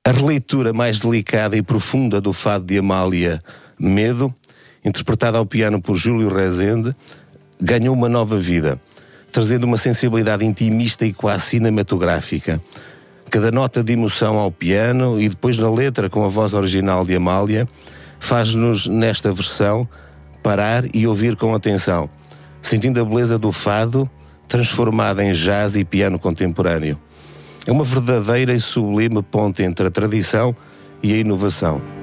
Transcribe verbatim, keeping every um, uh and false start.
A releitura mais delicada e profunda do fado de Amália, Medo, interpretada ao piano por Júlio Rezende, ganhou uma nova vida, trazendo uma sensibilidade intimista e quase cinematográfica. Cada nota de emoção ao piano e depois na letra com a voz original de Amália faz-nos, nesta versão, parar e ouvir com atenção, sentindo a beleza do fado transformada em jazz e piano contemporâneo. É uma verdadeira e sublime ponte entre a tradição e a inovação.